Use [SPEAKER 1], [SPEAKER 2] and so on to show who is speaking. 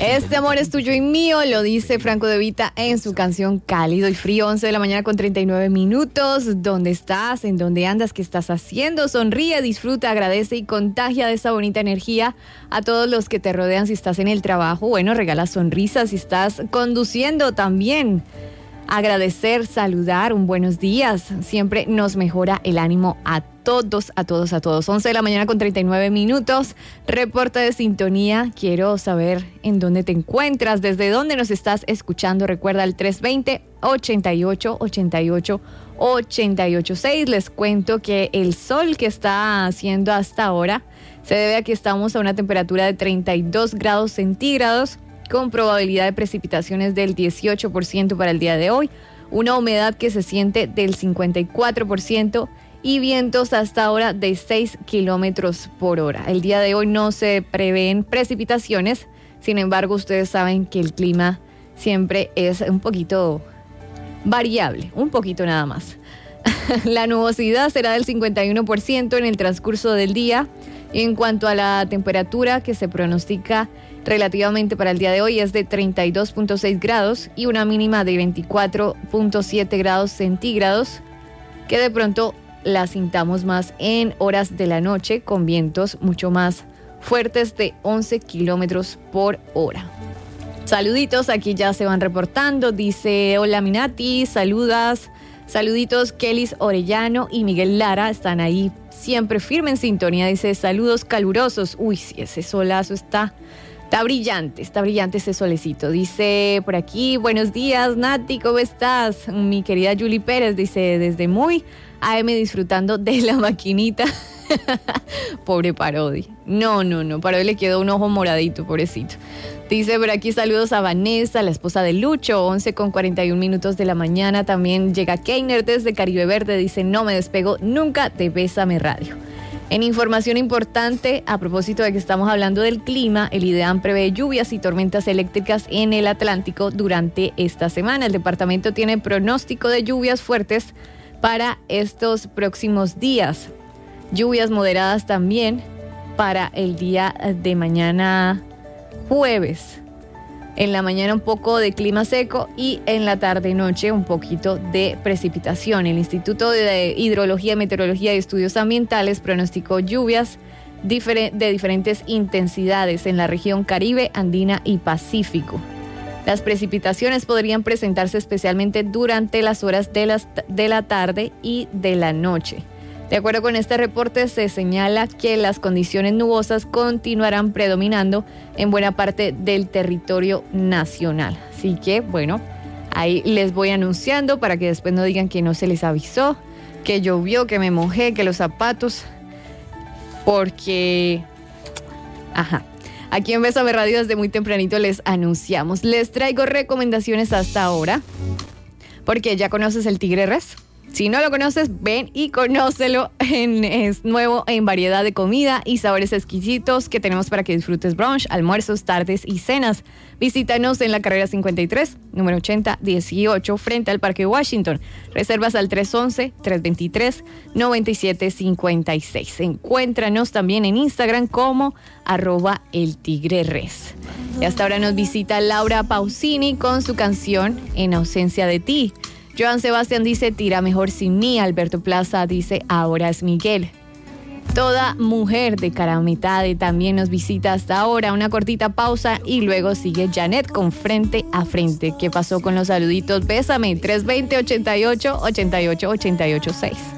[SPEAKER 1] Este amor es tuyo y mío, lo dice Franco De Vita en su canción Cálido y Frío. 11 de la mañana con 39 minutos. ¿Dónde estás? ¿En dónde andas? ¿Qué estás haciendo? Sonríe, disfruta, agradece y contagia de esa bonita energía a todos los que te rodean. Si estás en el trabajo, bueno, regala sonrisas. Si estás conduciendo también, agradecer, saludar, un buenos días. Siempre nos mejora el ánimo a todos. 11 de la mañana con 39 minutos. Reporte de sintonía. Quiero saber en dónde te encuentras, desde dónde nos estás escuchando. Recuerda el 320-88-88-886. Les cuento que el sol que está haciendo hasta ahora se debe a que estamos a una temperatura de 32 grados centígrados con probabilidad de precipitaciones del 18% para el día de hoy, una humedad que se siente del 54% y vientos hasta ahora de 6 kilómetros por hora. El día de hoy no se prevén precipitaciones, sin embargo, ustedes saben que el clima siempre es un poquito variable, un poquito nada más. La nubosidad será del 51% en el transcurso del día. Y en cuanto a la temperatura que se pronostica relativamente para el día de hoy es de 32.6 grados y una mínima de 24.7 grados centígrados, que de pronto la sintamos más en horas de la noche con vientos mucho más fuertes de 11 kilómetros por hora. Saluditos, aquí ya se van reportando. Dice, hola Minati, saluditos Kelis Orellano y Miguel Lara, están ahí siempre firme en sintonía. Dice, saludos calurosos. Uy, sí, ese solazo está brillante ese solecito. Dice por aquí, buenos días Nati, ¿cómo estás? Mi querida Julie Pérez dice, desde muy AM disfrutando de la maquinita. Pobre Parodi. No, Parodi le quedó un ojo moradito, pobrecito. Dice por aquí, saludos a Vanessa, la esposa de Lucho, 11 con 41 minutos de la mañana. También llega Keiner desde Caribe Verde, dice, no me despego nunca de Bésame Radio. En información importante, a propósito de que estamos hablando del clima, el IDEAM prevé lluvias y tormentas eléctricas en el Atlántico durante esta semana. El departamento tiene pronóstico de lluvias fuertes para estos próximos días. Lluvias moderadas también para el día de mañana jueves. En la mañana un poco de clima seco y en la tarde y noche un poquito de precipitación. El Instituto de Hidrología, Meteorología y Estudios Ambientales pronosticó lluvias de diferentes intensidades en la región Caribe, Andina y Pacífico. Las precipitaciones podrían presentarse especialmente durante las horas de la tarde y de la noche. De acuerdo con este reporte, se señala que las condiciones nubosas continuarán predominando en buena parte del territorio nacional. Así que, bueno, ahí les voy anunciando para que después no digan que no se les avisó, que llovió, que me mojé, que los zapatos, porque... Aquí en Bésame Radio desde muy tempranito les anunciamos. Les traigo recomendaciones hasta ahora, porque ya conoces el Tigre Res. Si no lo conoces, ven y conócelo. Es nuevo en variedad de comida y sabores exquisitos que tenemos para que disfrutes brunch, almuerzos, tardes y cenas. Visítanos en la carrera 53, número 8018, frente al Parque Washington. Reservas al 311-323-9756. Encuéntranos también en Instagram como @eltigreres. Y hasta ahora nos visita Laura Pausini con su canción En ausencia de ti. Joan Sebastián dice, tira mejor sin mí. Alberto Plaza dice, ahora es Miguel. Toda mujer de Caramitade también nos visita hasta ahora. Una cortita pausa y luego sigue Janet con Frente a Frente. ¿Qué pasó con los saluditos? Bésame, 320-88-88-886.